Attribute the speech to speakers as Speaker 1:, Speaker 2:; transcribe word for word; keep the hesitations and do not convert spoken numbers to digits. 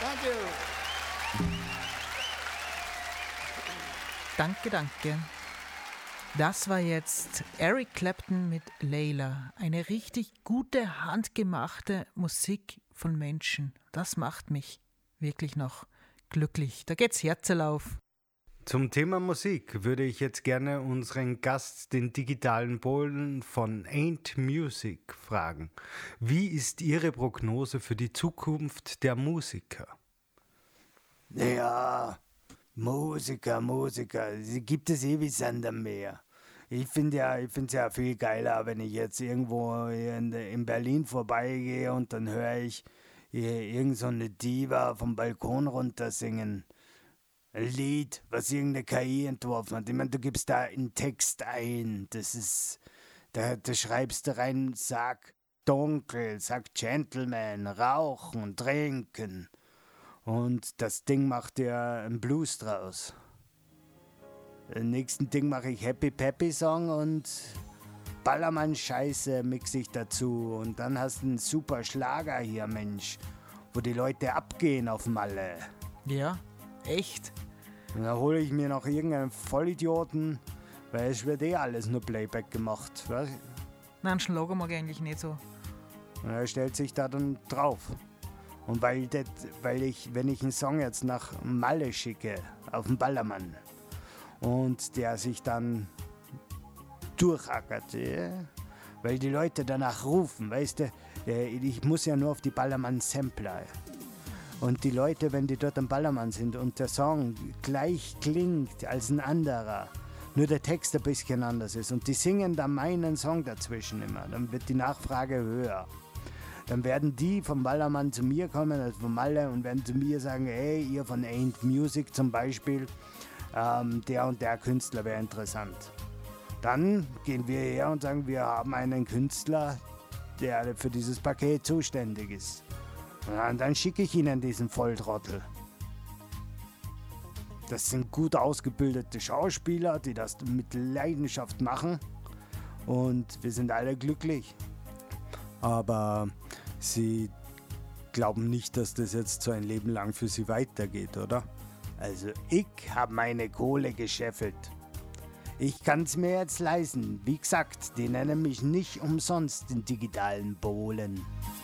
Speaker 1: Thank you.
Speaker 2: Danke, danke. Das war jetzt Eric Clapton mit Layla. Eine richtig gute, handgemachte Musik von Menschen. Das macht mich wirklich noch glücklich. Da geht's Herzl auf.
Speaker 3: Zum Thema Musik würde ich jetzt gerne unseren Gast, den digitalen Polen von Ain't Music, fragen. Wie ist Ihre Prognose für die Zukunft der Musiker?
Speaker 4: Ja, Musiker, Musiker, sie gibt es eh wie Sand am Meer. Ich finde ja, ich finde es ja viel geiler, wenn ich jetzt irgendwo in, in Berlin vorbeigehe und dann höre ich irgend so eine Diva vom Balkon runter singen. Ein Lied, was irgendeine K I entworfen hat. Ich meine, du gibst da einen Text ein, das ist, da, da schreibst du rein, sag dunkel, sag Gentleman, rauchen, trinken. Und das Ding macht dir einen Blues draus. Im nächsten Ding mache ich Happy Peppy Song und Ballermann-Scheiße mixe ich dazu. Und dann hast du einen super Schlager hier, Mensch, wo die Leute abgehen auf Malle.
Speaker 2: Ja, echt?
Speaker 4: Und da hole ich mir noch irgendeinen Vollidioten, weil es wird eh alles nur Playback gemacht. Was?
Speaker 2: Nein, Schlager mag ich eigentlich nicht so.
Speaker 4: Und er stellt sich da dann drauf. Und weil, das, weil ich, wenn ich einen Song jetzt nach Malle schicke, auf den Ballermann, und der sich dann durchackert, ja? Weil die Leute danach rufen, weißt du, ich muss ja nur auf die Ballermann-Sampler. Und die Leute, wenn die dort am Ballermann sind und der Song gleich klingt als ein anderer, nur der Text ein bisschen anders ist und die singen dann meinen Song dazwischen immer, dann wird die Nachfrage höher. Dann werden die vom Ballermann zu mir kommen, also von Malle, und werden zu mir sagen, hey, ihr von Ain't Music zum Beispiel, ähm, der und der Künstler wäre interessant. Dann gehen wir her und sagen, wir haben einen Künstler, der für dieses Paket zuständig ist. Und dann schicke ich ihnen diesen Volltrottel. Das sind gut ausgebildete Schauspieler, die das mit Leidenschaft machen, und wir sind alle glücklich. Aber sie glauben nicht, dass das jetzt so ein Leben lang für sie weitergeht, oder? Also ich habe meine Kohle gescheffelt. Ich kann es mir jetzt leisten. Wie gesagt, die nennen mich nicht umsonst den digitalen Polen.